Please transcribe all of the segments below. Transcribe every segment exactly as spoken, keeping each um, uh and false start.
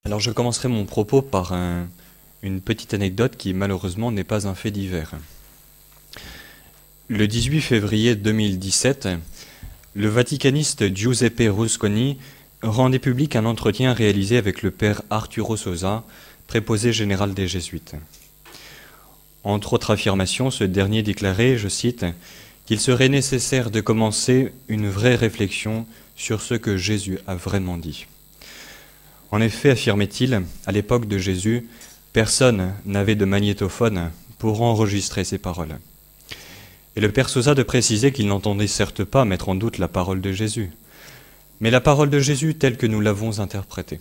Alors je commencerai mon propos par un- une petite anecdote qui malheureusement n'est pas un fait divers. Le dix-huit février deux mille dix-sept, le vaticaniste Giuseppe Rusconi rendait public un entretien réalisé avec le père Arturo Sosa, préposé général des Jésuites. Entre autres affirmations, ce dernier déclarait, je cite, qu'il serait nécessaire de commencer une vraie réflexion sur ce que Jésus a vraiment dit. En effet, affirmait-il, à l'époque de Jésus, personne n'avait de magnétophone pour enregistrer ses paroles. Et le père Sosa de préciser qu'il n'entendait certes pas mettre en doute la parole de Jésus, mais la parole de Jésus telle que nous l'avons interprétée.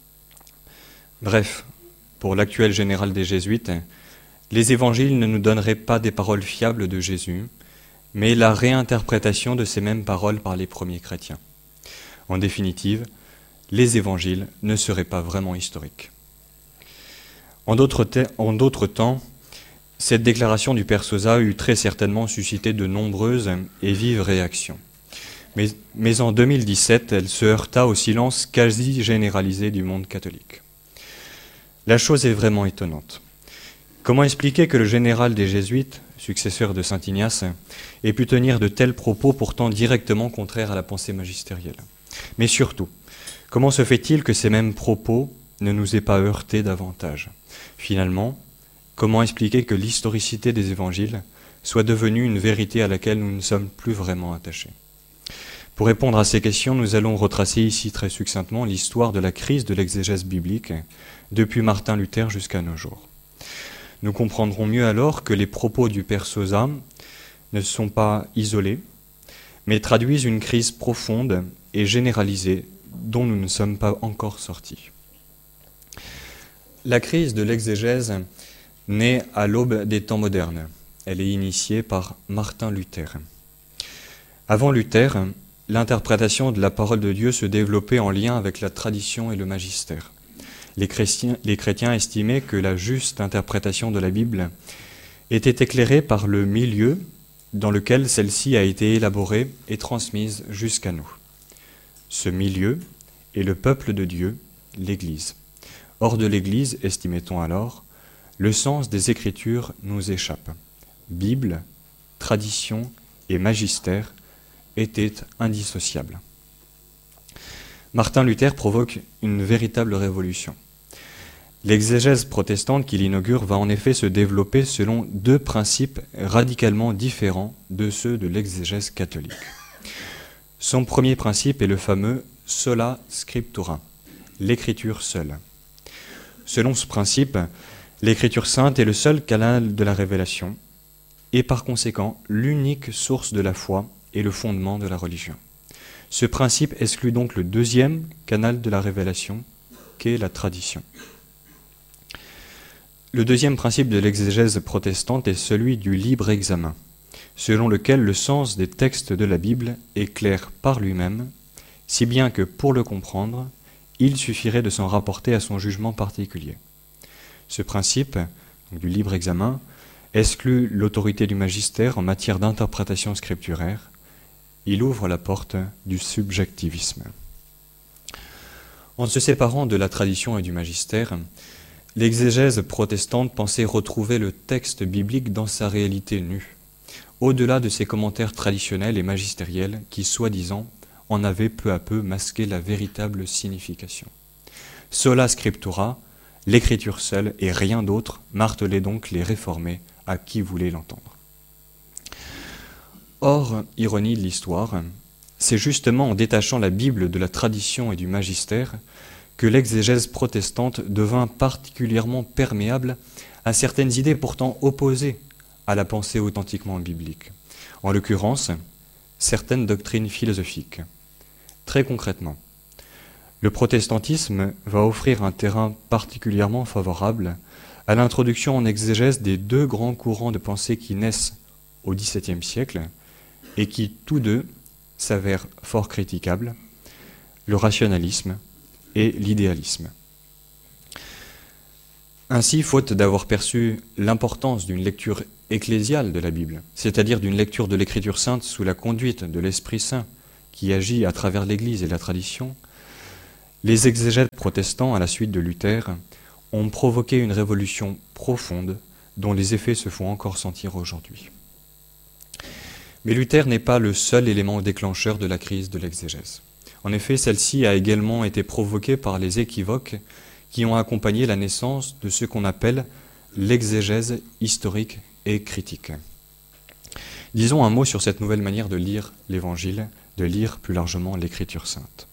Bref, pour l'actuel général des Jésuites, les évangiles ne nous donneraient pas des paroles fiables de Jésus, mais la réinterprétation de ces mêmes paroles par les premiers chrétiens. En définitive, les évangiles ne seraient pas vraiment historiques. En d'autres, te- en d'autres temps, cette déclaration du père Sosa eut très certainement suscité de nombreuses et vives réactions. Mais, mais en deux mille dix-sept, elle se heurta au silence quasi généralisé du monde catholique. La chose est vraiment étonnante. Comment expliquer que le général des Jésuites, successeur de saint Ignace, ait pu tenir de tels propos pourtant directement contraires à la pensée magistérielle? Mais surtout, comment se fait-il que ces mêmes propos ne nous aient pas heurtés davantage? Finalement, comment expliquer que l'historicité des évangiles soit devenue une vérité à laquelle nous ne sommes plus vraiment attachés? Pour répondre à ces questions, nous allons retracer ici très succinctement l'histoire de la crise de l'exégèse biblique depuis Martin Luther jusqu'à nos jours. Nous comprendrons mieux alors que les propos du père Sosa ne sont pas isolés, mais traduisent une crise profonde et généralisée dont nous ne sommes pas encore sortis. La crise de l'exégèse naît à l'aube des temps modernes. Elle est initiée par Martin Luther. Avant Luther, l'interprétation de la parole de Dieu se développait en lien avec la tradition et le magistère. Les chrétiens, les chrétiens estimaient que la juste interprétation de la Bible était éclairée par le milieu dans lequel celle-ci a été élaborée et transmise jusqu'à nous. Ce milieu est le peuple de Dieu, l'Église. Hors de l'Église, estimait-on alors, le sens des Écritures nous échappe. Bible, tradition et magistère étaient indissociables. Martin Luther provoque une véritable révolution. L'exégèse protestante qu'il inaugure va en effet se développer selon deux principes radicalement différents de ceux de l'exégèse catholique. Son premier principe est le fameux « sola scriptura », l'écriture seule. Selon ce principe, l'écriture sainte est le seul canal de la révélation et par conséquent l'unique source de la foi et le fondement de la religion. Ce principe exclut donc le deuxième canal de la révélation, qu'est la tradition. Le deuxième principe de l'exégèse protestante est celui du libre examen, selon lequel le sens des textes de la Bible est clair par lui-même, si bien que pour le comprendre, il suffirait de s'en rapporter à son jugement particulier. Ce principe, donc du libre examen, exclut l'autorité du magistère en matière d'interprétation scripturaire. Il ouvre la porte du subjectivisme. En se séparant de la tradition et du magistère, l'exégèse protestante pensait retrouver le texte biblique dans sa réalité nue, au-delà de ses commentaires traditionnels et magistériels qui, soi-disant, en avaient peu à peu masqué la véritable signification. Sola scriptura, l'écriture seule et rien d'autre, martelaient donc les réformés à qui voulaient l'entendre. Or, ironie de l'histoire, c'est justement en détachant la Bible de la tradition et du magistère que l'exégèse protestante devint particulièrement perméable à certaines idées pourtant opposées à la pensée authentiquement biblique, en l'occurrence, certaines doctrines philosophiques. Très concrètement, le protestantisme va offrir un terrain particulièrement favorable à l'introduction en exégèse des deux grands courants de pensée qui naissent au dix-septième siècle, et qui, tous deux, s'avèrent fort critiquables, le rationalisme et l'idéalisme. Ainsi, faute d'avoir perçu l'importance d'une lecture ecclésiale de la Bible, c'est-à-dire d'une lecture de l'Écriture sainte sous la conduite de l'Esprit Saint qui agit à travers l'Église et la tradition, Les exégètes protestants, à la suite de Luther, ont provoqué une révolution profonde dont les effets se font encore sentir aujourd'hui. Mais Luther n'est pas le seul élément déclencheur de la crise de l'exégèse. En effet, celle-ci a également été provoquée par les équivoques qui ont accompagné la naissance de ce qu'on appelle l'exégèse historique et critique. Disons un mot sur cette nouvelle manière de lire l'Évangile, de lire plus largement l'Écriture sainte.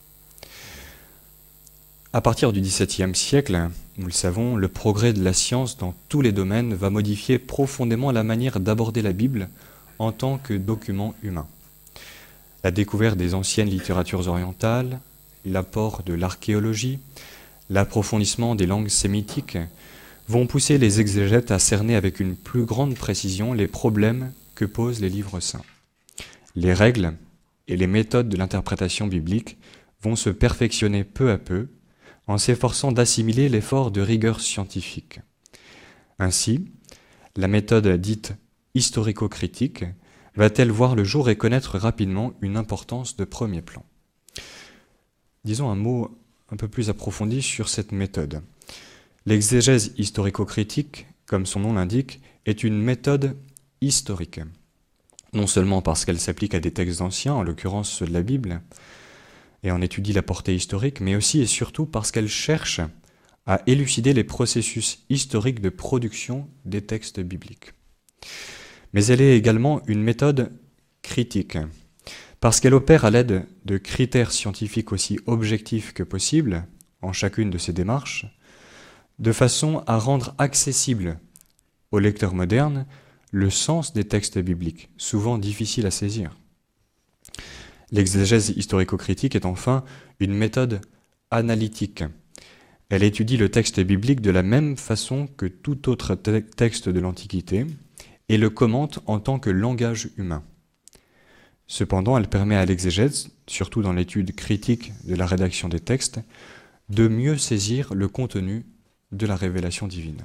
À partir du dix-septième siècle, nous le savons, le progrès de la science dans tous les domaines va modifier profondément la manière d'aborder la Bible en tant que document humain. La découverte des anciennes littératures orientales, l'apport de l'archéologie, l'approfondissement des langues sémitiques vont pousser les exégètes à cerner avec une plus grande précision les problèmes que posent les livres saints. Les règles et les méthodes de l'interprétation biblique vont se perfectionner peu à peu en s'efforçant d'assimiler l'effort de rigueur scientifique. Ainsi, la méthode dite historico-critique va-t-elle voir le jour et connaître rapidement une importance de premier plan. Disons un mot un peu plus approfondi sur cette méthode. L'exégèse historico-critique, comme son nom l'indique, est une méthode historique. Non seulement parce qu'elle s'applique à des textes anciens, en l'occurrence ceux de la Bible, et en étudie la portée historique, mais aussi et surtout parce qu'elle cherche à élucider les processus historiques de production des textes bibliques. Mais elle est également une méthode critique, parce qu'elle opère à l'aide de critères scientifiques aussi objectifs que possible, en chacune de ses démarches, de façon à rendre accessible aux lecteurs modernes le sens des textes bibliques, souvent difficiles à saisir. L'exégèse historico-critique est enfin une méthode analytique. Elle étudie le texte biblique de la même façon que tout autre te- texte de l'Antiquité et le commente en tant que langage humain. Cependant, elle permet à l'exégèse, surtout dans l'étude critique de la rédaction des textes, de mieux saisir le contenu de la révélation divine.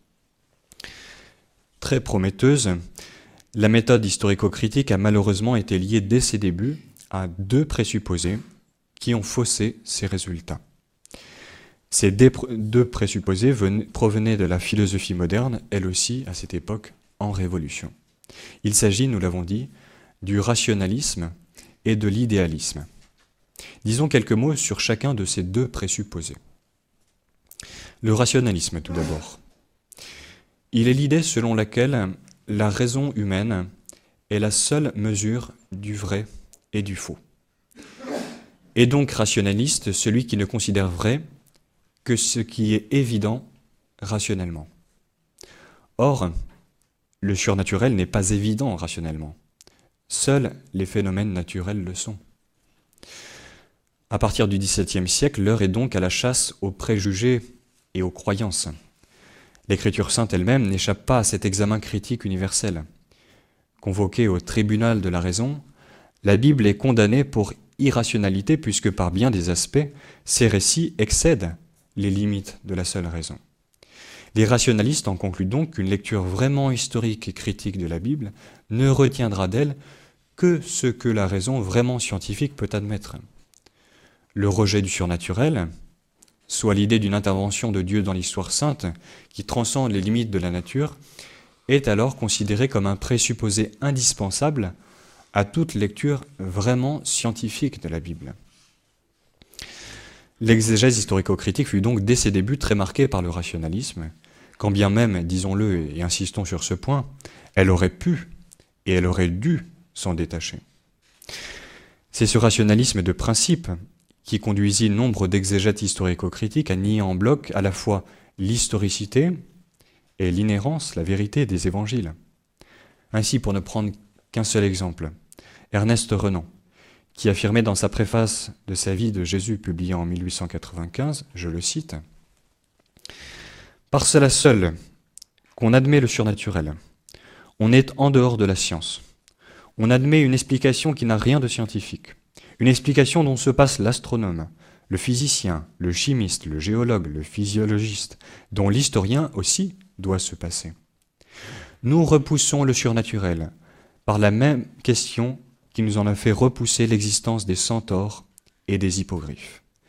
Très prometteuse, la méthode historico-critique a malheureusement été liée dès ses débuts à deux présupposés qui ont faussé ses résultats. Ces deux présupposés venaient, provenaient de la philosophie moderne, elle aussi, à cette époque, en révolution. Il s'agit, nous l'avons dit, du rationalisme et de l'idéalisme. Disons quelques mots sur chacun de ces deux présupposés. Le rationalisme, tout d'abord. Il est l'idée selon laquelle la raison humaine est la seule mesure du vrai et du faux. Et donc rationaliste, celui qui ne considère vrai que ce qui est évident rationnellement. Or, le surnaturel n'est pas évident rationnellement. Seuls les phénomènes naturels le sont. À partir du dix-septième siècle, l'heure est donc à la chasse aux préjugés et aux croyances. L'Écriture sainte elle-même n'échappe pas à cet examen critique universel. Convoquée au tribunal de la raison, la Bible est condamnée pour irrationalité puisque par bien des aspects, ces récits excèdent les limites de la seule raison. Les rationalistes en concluent donc qu'une lecture vraiment historique et critique de la Bible ne retiendra d'elle que ce que la raison vraiment scientifique peut admettre. Le rejet du surnaturel, soit l'idée d'une intervention de Dieu dans l'histoire sainte qui transcende les limites de la nature, est alors considéré comme un présupposé indispensable à toute lecture vraiment scientifique de la Bible. L'exégèse historico-critique fut donc dès ses débuts très marquée par le rationalisme, quand bien même, disons-le et insistons sur ce point, elle aurait pu et elle aurait dû s'en détacher. C'est ce rationalisme de principe qui conduisit nombre d'exégètes historico-critiques à nier en bloc à la fois l'historicité et l'inhérence, la vérité des évangiles. Ainsi, pour ne prendre qu'un seul exemple, Ernest Renan, qui affirmait dans sa préface de sa vie de Jésus publiée en mille huit cent quatre-vingt-quinze, je le cite, « Par cela seul qu'on admet le surnaturel, on est en dehors de la science. On admet une explication qui n'a rien de scientifique, une explication dont se passe l'astronome, le physicien, le chimiste, le géologue, le physiologiste, dont l'historien aussi doit se passer. Nous repoussons le surnaturel par la même question qui nous en a fait repousser l'existence des centaures et des hippogriffes.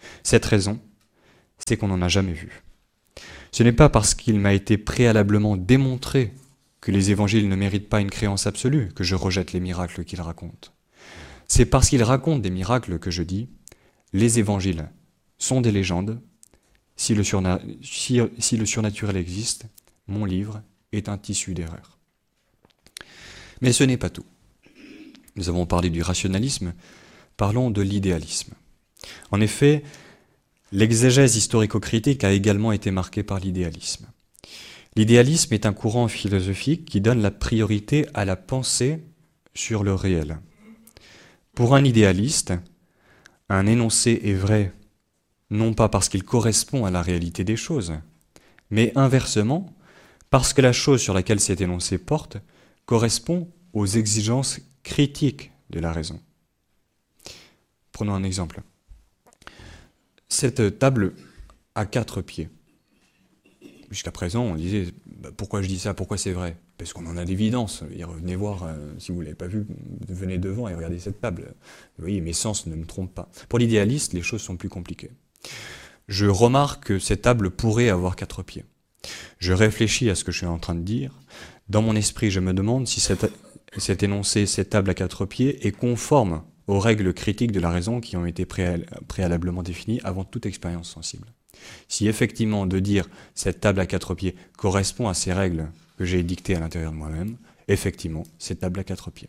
Cette raison, c'est qu'on n'en a jamais vu. Ce n'est pas parce qu'il m'a été préalablement démontré que les évangiles ne méritent pas une créance absolue que je rejette les miracles qu'ils racontent. C'est parce qu'ils racontent des miracles que je dis « les évangiles sont des légendes, si le, surna- si, si le surnaturel existe, mon livre est un tissu d'erreurs. » Mais ce n'est pas tout. Nous avons parlé du rationalisme, parlons de l'idéalisme. En effet, l'exégèse historico-critique a également été marquée par l'idéalisme. L'idéalisme est un courant philosophique qui donne la priorité à la pensée sur le réel. Pour un idéaliste, un énoncé est vrai, non pas parce qu'il correspond à la réalité des choses, mais inversement, parce que la chose sur laquelle cet énoncé porte correspond aux exigences critiques de la raison. Prenons un exemple. Cette table a quatre pieds. Jusqu'à présent, on disait bah, « pourquoi je dis ça, pourquoi c'est vrai ?» Parce qu'on en a l'évidence. Venez voir, euh, si vous ne l'avez pas vu, venez devant et regardez cette table. Vous voyez, mes sens ne me trompent pas. Pour l'idéaliste, les choses sont plus compliquées. Je remarque que cette table pourrait avoir quatre pieds. Je réfléchis à ce que je suis en train de dire. Dans mon esprit, je me demande si cette, cet énoncé, cette table à quatre pieds, est conforme aux règles critiques de la raison qui ont été préalablement définies avant toute expérience sensible. Si effectivement de dire cette table à quatre pieds correspond à ces règles que j'ai édictées à l'intérieur de moi-même, effectivement, cette table à quatre pieds.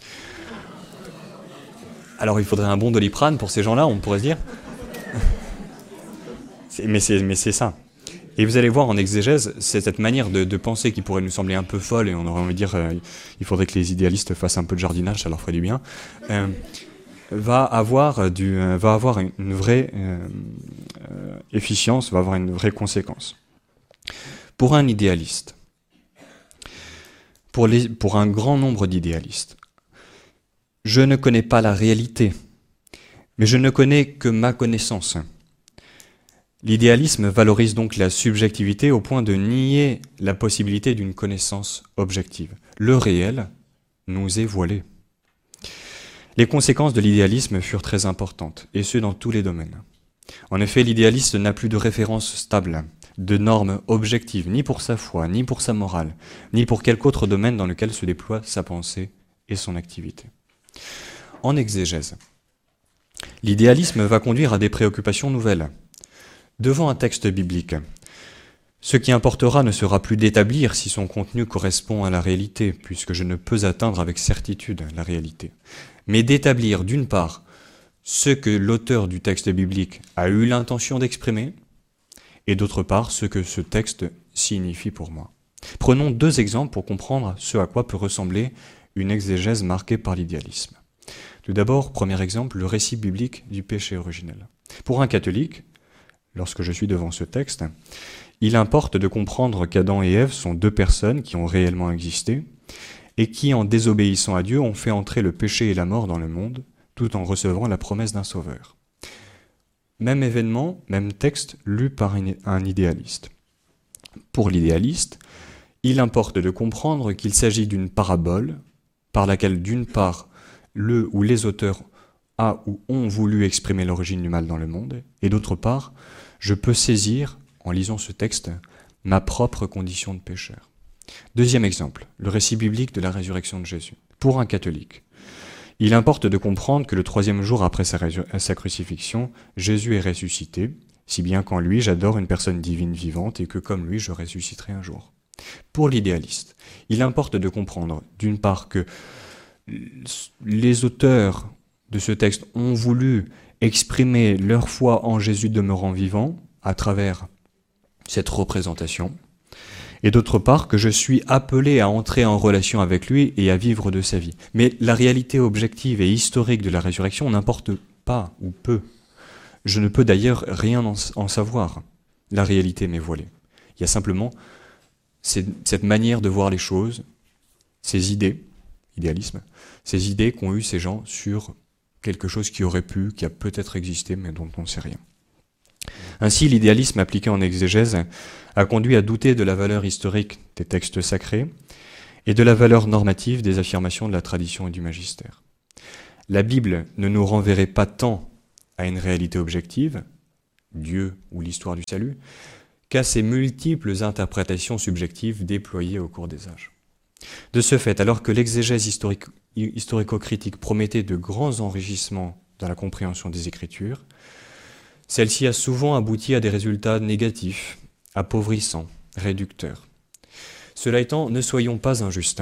Alors il faudrait un bon Doliprane pour ces gens-là, on pourrait se dire. Mais c'est, mais c'est ça. Et vous allez voir en exégèse, c'est cette manière de, de penser qui pourrait nous sembler un peu folle, et on aurait envie de dire euh, il faudrait que les idéalistes fassent un peu de jardinage, ça leur ferait du bien, euh, va avoir, du, euh, va avoir une, une vraie euh, euh, efficience, va avoir une vraie conséquence. Pour un idéaliste, pour, les, pour un grand nombre d'idéalistes, je ne connais pas la réalité, mais je ne connais que ma connaissance. L'idéalisme valorise donc la subjectivité au point de nier la possibilité d'une connaissance objective. Le réel nous est voilé. Les conséquences de l'idéalisme furent très importantes, et ce dans tous les domaines. En effet, l'idéaliste n'a plus de référence stable, de normes objectives, ni pour sa foi, ni pour sa morale, ni pour quelque autre domaine dans lequel se déploie sa pensée et son activité. En exégèse, l'idéalisme va conduire à des préoccupations nouvelles. Devant un texte biblique, ce qui importera ne sera plus d'établir si son contenu correspond à la réalité, puisque je ne peux atteindre avec certitude la réalité, mais d'établir d'une part ce que l'auteur du texte biblique a eu l'intention d'exprimer, et d'autre part ce que ce texte signifie pour moi. Prenons deux exemples pour comprendre ce à quoi peut ressembler une exégèse marquée par l'idéalisme. Tout d'abord, premier exemple, le récit biblique du péché originel. Pour un catholique, lorsque je suis devant ce texte, il importe de comprendre qu'Adam et Ève sont deux personnes qui ont réellement existé et qui, en désobéissant à Dieu, ont fait entrer le péché et la mort dans le monde, tout en recevant la promesse d'un sauveur. Même événement, même texte, lu par un idéaliste. Pour l'idéaliste, il importe de comprendre qu'il s'agit d'une parabole par laquelle, d'une part, le ou les auteurs a ou ont voulu exprimer l'origine du mal dans le monde, et d'autre part, je peux saisir, en lisant ce texte, ma propre condition de pécheur. Deuxième exemple, le récit biblique de la résurrection de Jésus. Pour un catholique, il importe de comprendre que le troisième jour après sa, résur- sa crucifixion, Jésus est ressuscité, si bien qu'en lui j'adore une personne divine vivante et que comme lui je ressusciterai un jour. Pour l'idéaliste, il importe de comprendre, d'une part, que les auteurs de ce texte ont voulu exprimer leur foi en Jésus demeurant vivant à travers cette représentation, et d'autre part que je suis appelé à entrer en relation avec lui et à vivre de sa vie. Mais la réalité objective et historique de la résurrection n'importe pas ou peu. Je ne peux d'ailleurs rien en, en savoir. La réalité m'est voilée. Il y a simplement cette manière de voir les choses, ces idées, idéalisme, ces idées qu'ont eues ces gens sur quelque chose qui aurait pu, qui a peut-être existé, mais dont on ne sait rien. Ainsi, l'idéalisme appliqué en exégèse a conduit à douter de la valeur historique des textes sacrés et de la valeur normative des affirmations de la tradition et du magistère. La Bible ne nous renverrait pas tant à une réalité objective, Dieu ou l'histoire du salut, qu'à ces multiples interprétations subjectives déployées au cours des âges. De ce fait, alors que l'exégèse historique, historico-critique promettait de grands enrichissements dans la compréhension des Écritures, celle-ci a souvent abouti à des résultats négatifs, appauvrissants, réducteurs. Cela étant, ne soyons pas injustes.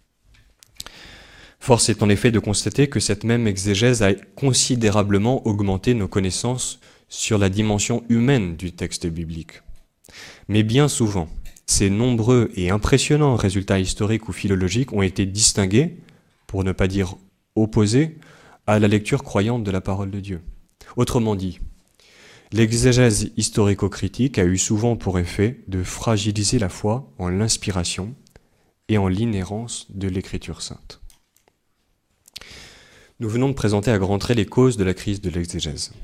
Force est en effet de constater que cette même exégèse a considérablement augmenté nos connaissances sur la dimension humaine du texte biblique. Mais bien souvent, ces nombreux et impressionnants résultats historiques ou philologiques ont été distingués, pour ne pas dire opposés, à la lecture croyante de la parole de Dieu. Autrement dit, l'exégèse historico-critique a eu souvent pour effet de fragiliser la foi en l'inspiration et en l'inhérence de l'Écriture sainte. Nous venons de présenter à grands traits les causes de la crise de l'exégèse.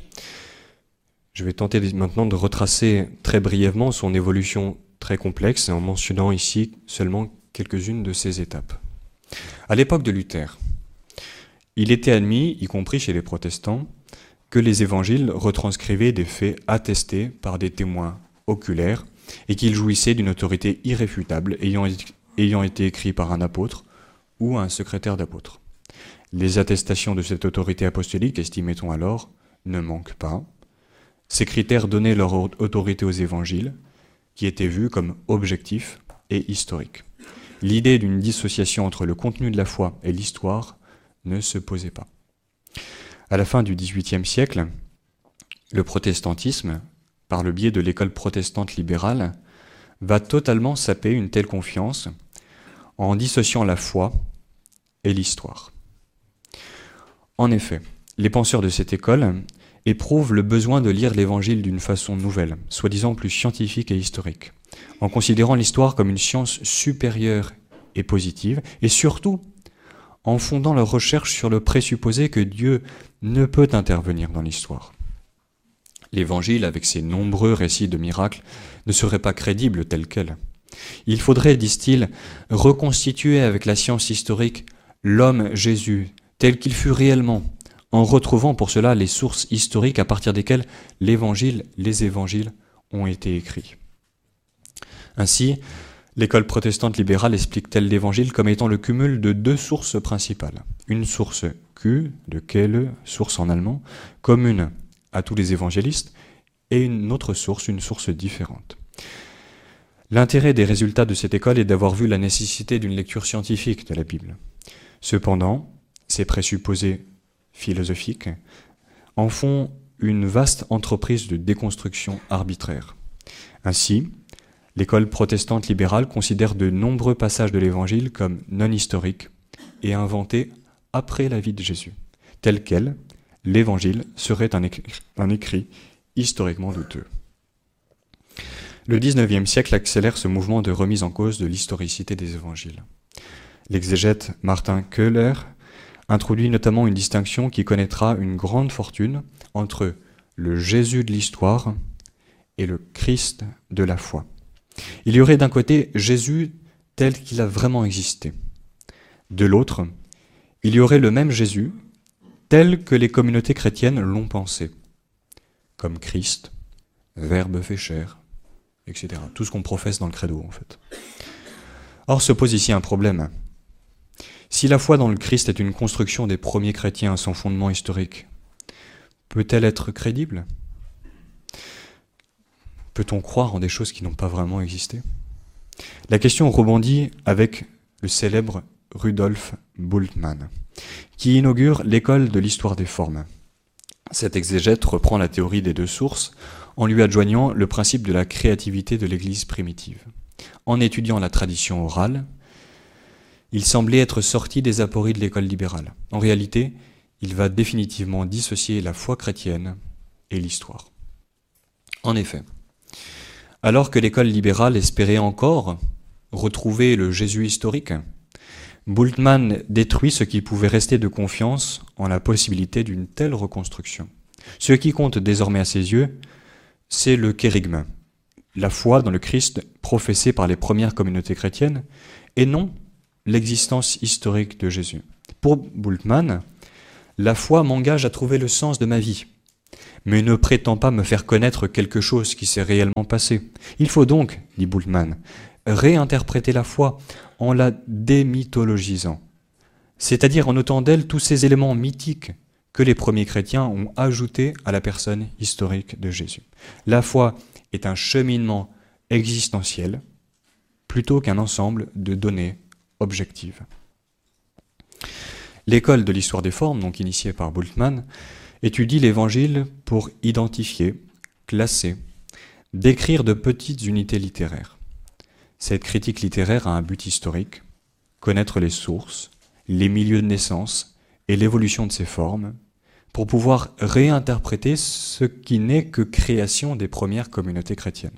Je vais tenter maintenant de retracer très brièvement son évolution très complexe en mentionnant ici seulement quelques-unes de ces étapes. À l'époque de Luther, il était admis, y compris chez les protestants, que les évangiles retranscrivaient des faits attestés par des témoins oculaires et qu'ils jouissaient d'une autorité irréfutable ayant, ayant été écrits par un apôtre ou un secrétaire d'apôtre. Les attestations de cette autorité apostolique, estimait-on alors, ne manquent pas. Ces critères donnaient leur autorité aux évangiles, qui étaient vus comme objectifs et historiques. L'idée d'une dissociation entre le contenu de la foi et l'histoire ne se posait pas. À la fin du dix-huitième siècle, le protestantisme, par le biais de l'école protestante libérale, va totalement saper une telle confiance en dissociant la foi et l'histoire. En effet, les penseurs de cette école éprouvent le besoin de lire l'Évangile d'une façon nouvelle, soi-disant plus scientifique et historique, en considérant l'histoire comme une science supérieure et positive, et surtout en fondant leurs recherches sur le présupposé que Dieu ne peut intervenir dans l'histoire. L'Évangile, avec ses nombreux récits de miracles, ne serait pas crédible tel quel. Il faudrait, disent-ils, reconstituer avec la science historique l'homme Jésus tel qu'il fut réellement, en retrouvant pour cela les sources historiques à partir desquelles l'Évangile, les évangiles ont été écrits. Ainsi, l'école protestante libérale explique-t-elle l'Évangile comme étant le cumul de deux sources principales. Une source Q, de Quelle, source en allemand, commune à tous les évangélistes, et une autre source, une source différente. L'intérêt des résultats de cette école est d'avoir vu la nécessité d'une lecture scientifique de la Bible. Cependant, ces présupposés philosophiques en font une vaste entreprise de déconstruction arbitraire. Ainsi, l'école protestante libérale considère de nombreux passages de l'Évangile comme non historiques et inventés après la vie de Jésus. Tel quel, l'Évangile serait un écrit, un écrit historiquement douteux. Le dix-neuvième siècle accélère ce mouvement de remise en cause de l'historicité des Évangiles. L'exégète Martin Köhler introduit notamment une distinction qui connaîtra une grande fortune entre le Jésus de l'histoire et le Christ de la foi. Il y aurait d'un côté Jésus tel qu'il a vraiment existé. De l'autre, il y aurait le même Jésus tel que les communautés chrétiennes l'ont pensé, comme Christ, Verbe fait chair, et cetera. Tout ce qu'on professe dans le credo, en fait. Or, se pose ici un problème. Si la foi dans le Christ est une construction des premiers chrétiens sans fondement historique, peut-elle être crédible ? Peut-on croire en des choses qui n'ont pas vraiment existé ? La question rebondit avec le célèbre Rudolf Bultmann, qui inaugure l'école de l'histoire des formes. Cet exégète reprend la théorie des deux sources en lui adjoignant le principe de la créativité de l'Église primitive. En étudiant la tradition orale, il semblait être sorti des apories de l'école libérale. En réalité, il va définitivement dissocier la foi chrétienne et l'histoire. En effet, alors que l'école libérale espérait encore retrouver le Jésus historique, Bultmann détruit ce qui pouvait rester de confiance en la possibilité d'une telle reconstruction. Ce qui compte désormais à ses yeux, c'est le kérygme, la foi dans le Christ professée par les premières communautés chrétiennes, et non l'existence historique de Jésus. Pour Bultmann, la foi m'engage à trouver le sens de ma vie, mais ne prétend pas me faire connaître quelque chose qui s'est réellement passé. Il faut donc, dit Bultmann, réinterpréter la foi en la démythologisant, c'est-à-dire en ôtant d'elle tous ces éléments mythiques que les premiers chrétiens ont ajoutés à la personne historique de Jésus. La foi est un cheminement existentiel plutôt qu'un ensemble de données objectives. L'école de l'histoire des formes, donc initiée par Bultmann, étudie l'Évangile pour identifier, classer, décrire de petites unités littéraires. Cette critique littéraire a un but historique, connaître les sources, les milieux de naissance et l'évolution de ces formes, pour pouvoir réinterpréter ce qui n'est que création des premières communautés chrétiennes.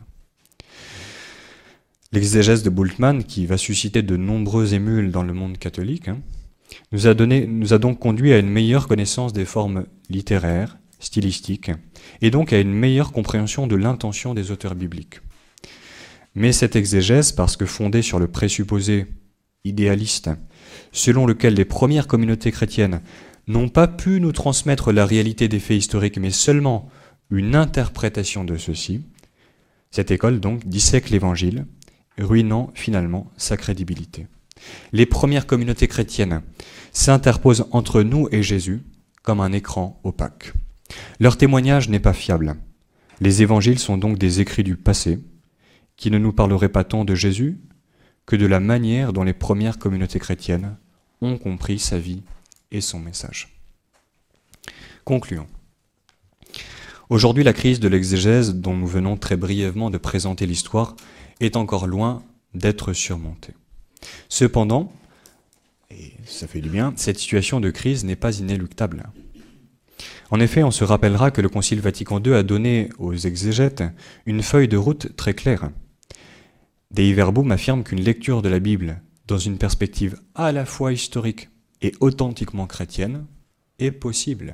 L'exégèse de Bultmann, qui va susciter de nombreux émules dans le monde catholique, hein, nous a donné, nous a donc conduit à une meilleure connaissance des formes littéraires, stylistiques, et donc à une meilleure compréhension de l'intention des auteurs bibliques. Mais cette exégèse, parce que fondée sur le présupposé idéaliste, selon lequel les premières communautés chrétiennes n'ont pas pu nous transmettre la réalité des faits historiques, mais seulement une interprétation de ceux-ci, cette école donc dissèque l'Évangile, ruinant finalement sa crédibilité. Les premières communautés chrétiennes s'interposent entre nous et Jésus comme un écran opaque. Leur témoignage n'est pas fiable. Les évangiles sont donc des écrits du passé qui ne nous parleraient pas tant de Jésus que de la manière dont les premières communautés chrétiennes ont compris sa vie et son message. Concluons. Aujourd'hui, la crise de l'exégèse dont nous venons très brièvement de présenter l'histoire est encore loin d'être surmontée. Cependant, et ça fait du bien, cette situation de crise n'est pas inéluctable. En effet, on se rappellera que le Concile Vatican deux a donné aux exégètes une feuille de route très claire. Dei Verbum affirme qu'une lecture de la Bible dans une perspective à la fois historique et authentiquement chrétienne est possible.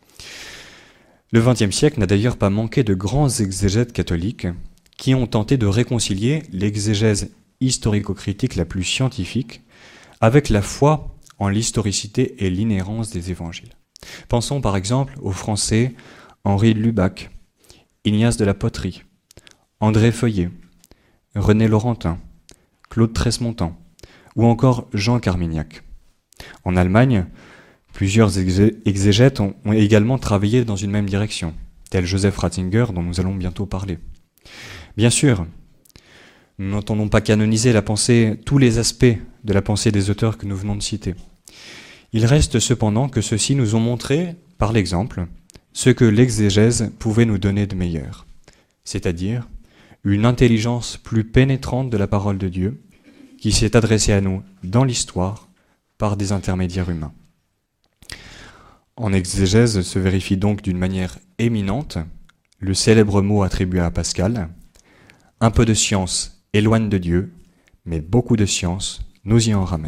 Le vingtième siècle n'a d'ailleurs pas manqué de grands exégètes catholiques qui ont tenté de réconcilier l'exégèse historico-critique la plus scientifique avec la foi en l'historicité et l'inhérence des évangiles. Pensons par exemple aux Français Henri de Lubac, Ignace de la Poterie, André Feuillet, René Laurentin, Claude Tresmontant ou encore Jean Carmignac. En Allemagne, plusieurs exégètes ont également travaillé dans une même direction, tel Joseph Ratzinger dont nous allons bientôt parler. Bien sûr, nous n'entendons pas canoniser la pensée, tous les aspects de la pensée des auteurs que nous venons de citer. Il reste cependant que ceux-ci nous ont montré, par l'exemple, ce que l'exégèse pouvait nous donner de meilleur, c'est-à-dire une intelligence plus pénétrante de la parole de Dieu qui s'est adressée à nous dans l'histoire par des intermédiaires humains. En exégèse se vérifie donc d'une manière éminente le célèbre mot attribué à Pascal, « Un peu de science éloigne de Dieu, mais beaucoup de science nous y en ramène ».